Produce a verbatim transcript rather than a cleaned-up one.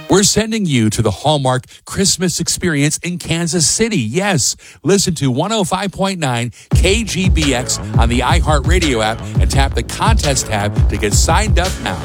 We're sending you to the Hallmark Christmas experience in Kansas City. Yes, listen to one oh five point nine K G B X on the iHeartRadio app and tap the contest tab to get signed up now.